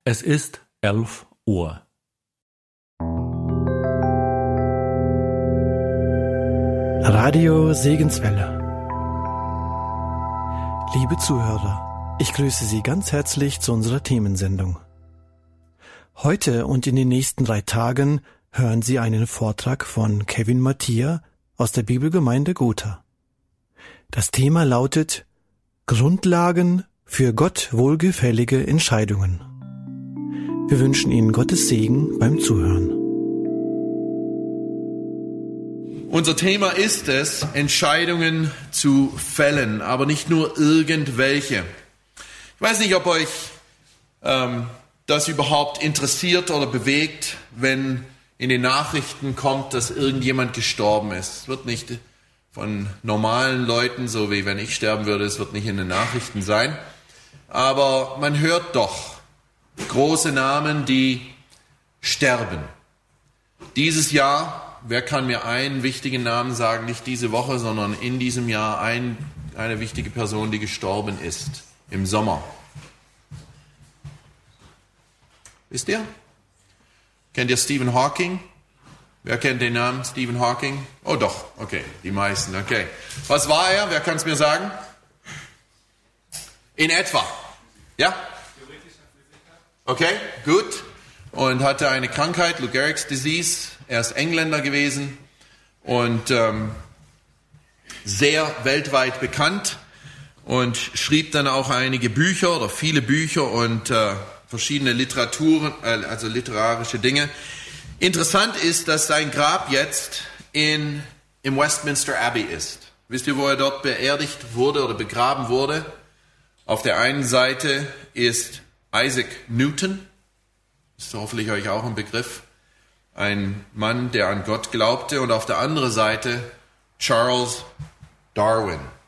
Es ist 11 Uhr. Radio Segenswelle. Liebe Zuhörer, ich grüße Sie ganz herzlich zu unserer Themensendung. Heute und in den nächsten 3 Tagen hören Sie einen Vortrag von Kevin Mattia aus der Bibelgemeinde Gotha. Das Thema lautet Grundlagen für Gott wohlgefällige Entscheidungen. Wir wünschen Ihnen Gottes Segen beim Zuhören. Unser Thema ist es, Entscheidungen zu fällen, aber nicht nur irgendwelche. Ich weiß nicht, ob euch das überhaupt interessiert oder bewegt, wenn in den Nachrichten kommt, dass irgendjemand gestorben ist. Es wird nicht von normalen Leuten, so wie wenn ich sterben würde, es wird nicht in den Nachrichten sein. Aber man hört doch große Namen, die sterben. Dieses Jahr, wer kann mir einen wichtigen Namen sagen, nicht diese Woche, sondern in diesem Jahr eine wichtige Person, die gestorben ist, im Sommer? Wisst ihr? Kennt ihr Stephen Hawking? Wer kennt den Namen Stephen Hawking? Oh doch, okay, die meisten, okay. Was war er? Wer kann es mir sagen? In etwa. Ja? Okay, gut. Und hatte eine Krankheit, Lou Gehrig's Disease. Er ist Engländer gewesen und sehr weltweit bekannt und schrieb dann auch einige Bücher oder viele Bücher und verschiedene Literaturen, also literarische Dinge. Interessant ist, dass sein Grab jetzt im Westminster Abbey ist. Wisst ihr, wo er dort beerdigt wurde oder begraben wurde? Auf der einen Seite ist Isaac Newton, ist hoffentlich euch auch ein Begriff, ein Mann, der an Gott glaubte, und auf der anderen Seite Charles Darwin.